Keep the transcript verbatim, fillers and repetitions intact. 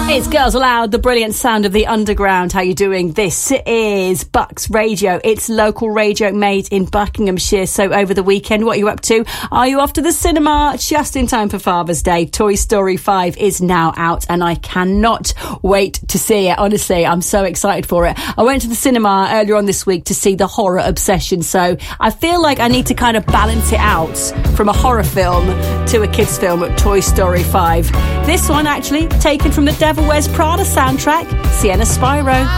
It's Girls Aloud, the brilliant sound of the underground. How you doing? This is Bucks Radio. It's local radio made in Buckinghamshire. So over the weekend, what are you up to? Are you off to the cinema? Just in time for Father's Day. Toy Story five is now out and I cannot wait to see it. Honestly, I'm so excited for it. I went to the cinema earlier on this week to see The Horror Obsession. So I feel like I need to kind of balance it out from a horror film to a kids film at Toy Story five. This one actually taken from the Devil Wears Prada soundtrack, Sienna Spyro.